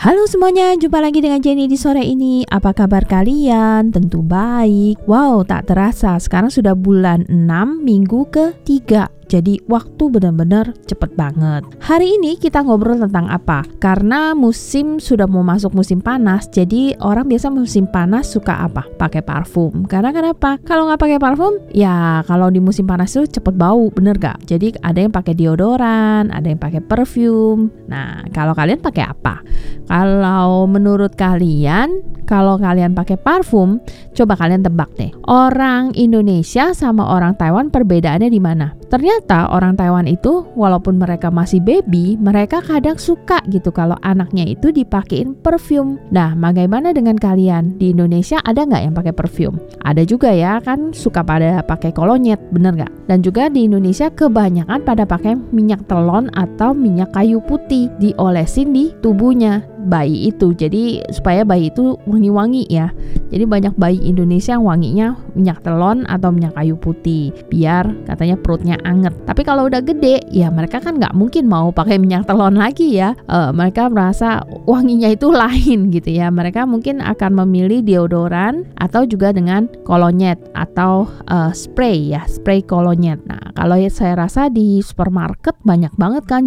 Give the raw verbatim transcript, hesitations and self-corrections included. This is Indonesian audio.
Halo semuanya, jumpa lagi dengan Jenny di sore ini. Apa kabar kalian? Tentu baik. Wow, tak terasa sekarang sudah bulan enam, minggu ketiga. Jadi waktu benar-benar cepet banget. Hari ini kita ngobrol tentang apa? Karena musim sudah mau masuk musim panas, jadi orang biasa musim panas suka apa? Pakai parfum. Karena kenapa? Kalau nggak pakai parfum, ya kalau di musim panas itu cepet bau, bener gak? Jadi ada yang pakai deodoran, ada yang pakai perfume. Nah, kalau kalian pakai apa? Kalau menurut kalian, kalau kalian pakai parfum, coba kalian tebak deh. Orang Indonesia sama orang Taiwan perbedaannya di mana? Ternyata orang Taiwan itu walaupun mereka masih baby, mereka kadang suka gitu kalau anaknya itu dipakein perfume. Nah, bagaimana dengan kalian? Di Indonesia ada nggak yang pakai perfume? Ada juga ya, kan suka pada pakai kolonyet, bener nggak? Dan juga di Indonesia kebanyakan pada pakai minyak telon atau minyak kayu putih diolesin di tubuhnya bayi itu, jadi supaya bayi itu wangi-wangi ya. Jadi banyak bayi Indonesia yang wanginya minyak telon atau minyak kayu putih, biar katanya perutnya anget. Tapi kalau udah gede, ya mereka kan nggak mungkin mau pakai minyak telon lagi ya. E, mereka merasa wanginya itu lain gitu ya. Mereka mungkin akan memilih deodoran atau juga dengan kolonyet atau e, spray ya, spray kolonyet. Nah, kalau saya rasa di supermarket banyak banget kan